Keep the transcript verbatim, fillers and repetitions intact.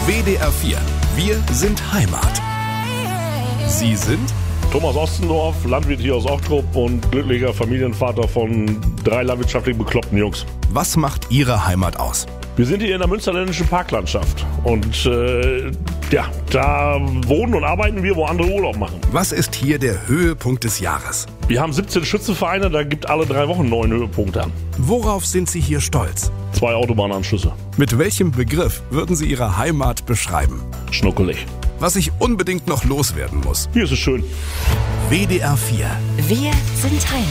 W D R vier. Wir sind Heimat. Sie sind Thomas Ostendorf, Landwirt hier aus Ochtrup und glücklicher Familienvater von drei landwirtschaftlich bekloppten Jungs. Was macht Ihre Heimat aus? Wir sind hier in der münsterländischen Parklandschaft und äh, ja, da wohnen und arbeiten wir, wo andere Urlaub machen. Was ist hier der Höhepunkt des Jahres? Wir haben siebzehn Schützenvereine, da gibt alle drei Wochen einen neuen Höhepunkt an. Worauf sind Sie hier stolz? Zwei Autobahnanschlüsse. Mit welchem Begriff würden Sie Ihre Heimat beschreiben? Schnuckelig. Was ich unbedingt noch loswerden muss. Hier ist es schön. W D R vier. Wir sind Heimat.